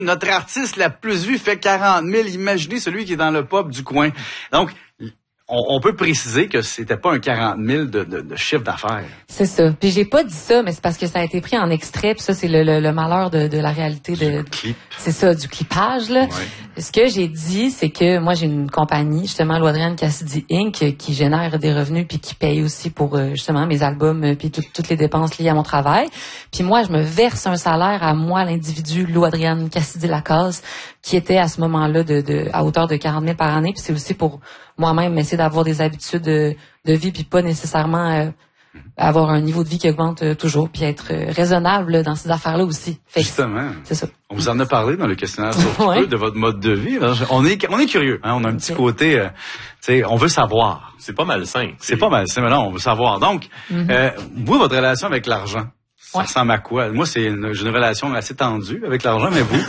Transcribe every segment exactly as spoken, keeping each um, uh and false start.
Notre artiste la plus vue fait quarante mille. Imaginez celui qui est dans le pub du coin. Donc, on, on peut préciser que c'était pas un quarante mille de, de, de chiffre d'affaires. C'est ça. Puis j'ai pas dit ça, mais c'est parce que ça a été pris en extrait. Puis ça, c'est le, le, le malheur de, de la réalité de. Du clip. C'est ça, du clipage là. Ouais. Ce que j'ai dit, c'est que moi j'ai une compagnie, justement, Louadrienne Cassidy Incorporated, qui génère des revenus puis qui paye aussi pour justement mes albums puis tout, toutes les dépenses liées à mon travail. Puis moi, je me verse un salaire à moi, l'individu Louadrienne Cassidy Lacaze, qui était à ce moment-là de, de à hauteur de quarante mille par année. Puis c'est aussi pour moi-même essayer d'avoir des habitudes de, de vie puis pas nécessairement euh, avoir un niveau de vie qui augmente euh, toujours puis être euh, raisonnable là, dans ces affaires-là aussi. Fait Justement. C'est ça. On vous en a parlé dans le questionnaire sur ouais. de votre mode de vie. Là. On est on est curieux, hein? On a un petit okay. côté, euh, tu sais, on veut savoir. C'est pas malsain. C'est pas malsain, mais non, on veut savoir. Donc, mm-hmm. euh, vous, votre relation avec l'argent, ça ouais. ressemble à quoi? Moi, c'est une, j'ai une relation assez tendue avec l'argent, mais vous?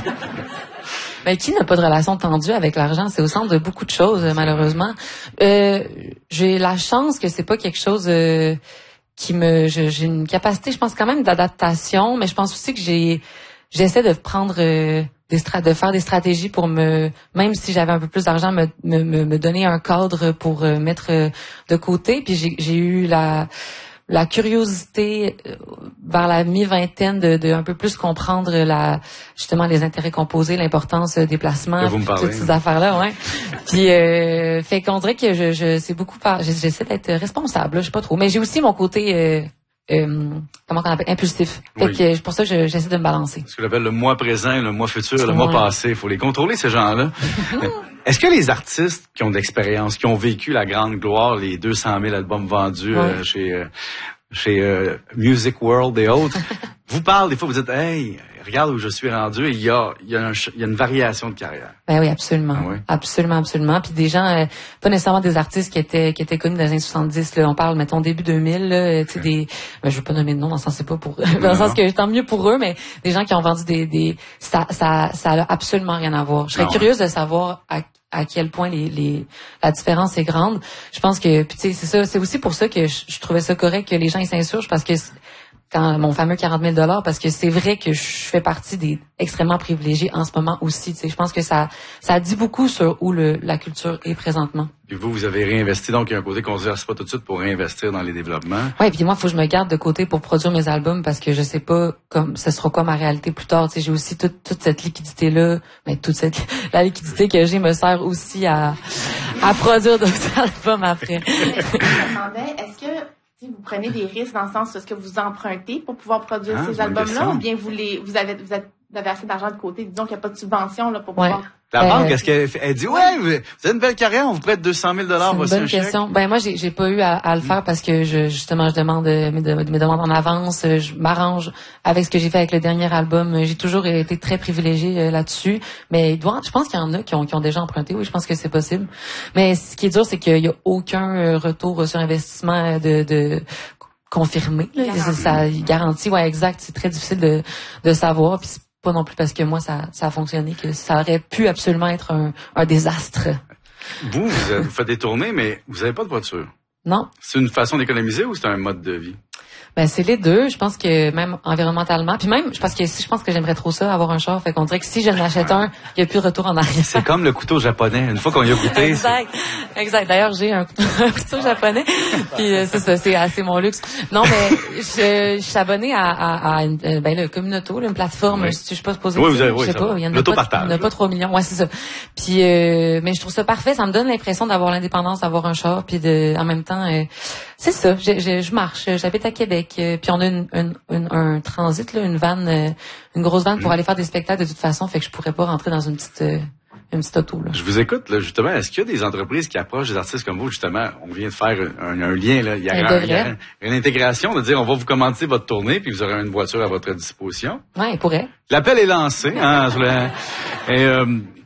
Ben, qui n'a pas de relation tendue avec l'argent? C'est au centre de beaucoup de choses, malheureusement. Euh, j'ai la chance que c'est pas quelque chose euh, qui me... Je, j'ai une capacité, je pense, quand même d'adaptation, mais je pense aussi que j'ai j'essaie de prendre... Euh, des strat- de faire des stratégies pour me... Même si j'avais un peu plus d'argent, me, me, me donner un cadre pour euh, mettre euh, de côté. Puis j'ai, j'ai eu la... la curiosité vers la mi-vingtaine de, de un peu plus comprendre la justement les intérêts composés, l'importance des placements, toutes ces affaires-là, ouais. Puis euh, fait qu'on dirait que je, je c'est beaucoup par, j'essaie d'être responsable, là, je sais pas trop, mais j'ai aussi mon côté euh, euh, comment on appelle impulsif. Fait oui. que pour ça je, j'essaie de me balancer. Ce qu'on appelle le mois présent, le mois futur, le ouais. mois passé, il faut les contrôler ces gens-là. Est-ce que les artistes qui ont de l'expérience, qui ont vécu la grande gloire, les deux cent mille albums vendus ouais. euh, chez euh, chez euh, Music World et autres, vous parlent des fois, vous dites, hey, regarde où je suis rendu, et il y a il y a, un, il y a une variation de carrière. Ben oui, absolument, ah oui? absolument, absolument. Puis des gens, euh, pas nécessairement des artistes qui étaient qui étaient connus dans les années soixante-dix. Là, on parle, mettons début deux mille, là, tu sais des, ben, je veux pas nommer de nom, dans le sens c'est pas pour, dans le sens que tant mieux pour eux, mais des gens qui ont vendu des des, ça ça ça a absolument rien à voir. Je serais non, curieuse ouais. de savoir à à quel point les, les la différence est grande. Je pense que puis tu sais c'est ça, c'est aussi pour ça que je, je trouvais ça correct que les gens ils s'insurgent parce que quand mon fameux quarante mille dollars parce que c'est vrai que je fais partie des extrêmement privilégiés en ce moment aussi, tu sais, je pense que ça ça dit beaucoup sur où le la culture est présentement. Puis vous vous avez réinvesti, donc il y a un côté qu'on se verse pas tout de suite pour réinvestir dans les développements. Ouais, puis moi il faut que je me garde de côté pour produire mes albums parce que je sais pas comme ce sera quoi ma réalité plus tard, tu sais, j'ai aussi toute toute cette liquidité là, mais toute cette la liquidité que j'ai me sert aussi à à produire d'autres albums après. Je me demandais, est-ce que vous prenez des risques dans le sens est-ce que vous empruntez pour pouvoir produire ah, ces albums-là ou bien vous les vous avez vous, êtes, vous avez assez d'argent de côté, disons qu'il n'y a pas de subvention là pour ouais. pouvoir. La euh, banque, est-ce qu'elle elle dit ouais, vous avez une belle carrière, on vous prête deux cent mille dollars, voici un chèque. C'est une bonne question. Ben moi j'ai j'ai pas eu à, à le faire parce que je justement je demande mes, mes demandes en avance, je m'arrange avec ce que j'ai fait avec le dernier album. J'ai toujours été très privilégiée là-dessus, mais il doit, je pense qu'il y en a qui ont qui ont déjà emprunté. Oui, je pense que c'est possible. Mais ce qui est dur, c'est qu'il y a aucun retour sur investissement de de confirmé là, garantie. Ça garantit ouais exact, c'est très difficile de de savoir puis c'est pas non plus parce que moi ça ça a fonctionné que ça aurait pu absolument être un un désastre. Vous vous, vous faites des tournées mais vous avez pas de voiture. Non. C'est une façon d'économiser ou c'est un mode de vie? Ben c'est les deux, je pense que même environnementalement, puis même je pense que si je pense que j'aimerais trop ça avoir un char, fait qu'on dirait que si je n'achète un, il y a plus de retour en arrière. C'est comme le couteau japonais, une fois qu'on y a goûté. Exact. C'est... Exact. D'ailleurs, j'ai un couteau, un couteau japonais. Puis euh, c'est ça, c'est assez mon luxe. Non mais je, je suis abonnée à à, à une, ben le Communauto, là, une plateforme, oui. je, je suis pas supposée oui, dire, avez, oui, je sais pas, il y en a pas, il y en a pas trois millions. Ouais, c'est ça. Puis euh, mais je trouve ça parfait, ça me donne l'impression d'avoir l'indépendance, d'avoir un char puis de en même temps euh, c'est ça, je, je, je marche, j'habite à Québec, euh, puis on a une Une, une, un transit, là, une vanne, euh, une grosse vanne pour mmh. aller faire des spectacles de toute façon, fait que je pourrais pas rentrer dans une petite, euh, une petite auto. Là. Je vous écoute, là, justement. Est-ce qu'il y a des entreprises qui approchent des artistes comme vous, justement? On vient de faire un, un lien, là. Il y a, un, il y a une intégration de dire on va vous commenter votre tournée puis vous aurez une voiture à votre disposition. Ouais, il pourrait. L'appel est lancé, hein. Sur le, et, euh,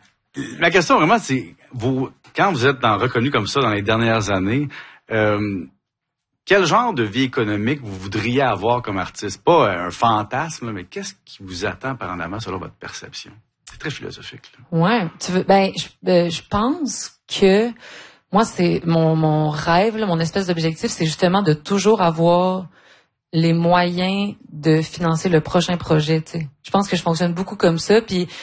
ma question vraiment, c'est, vous, quand vous êtes dans, reconnu comme ça dans les dernières années, euh, quel genre de vie économique vous voudriez avoir comme artiste? Pas un fantasme, mais qu'est-ce qui vous attend par en avant selon votre perception? C'est très philosophique, là. Ouais. Tu veux, ben, je, ben, je pense que moi, c'est mon, mon rêve, là, mon espèce d'objectif, c'est justement de toujours avoir les moyens de financer le prochain projet, tu sais. Je pense que je fonctionne beaucoup comme ça, puis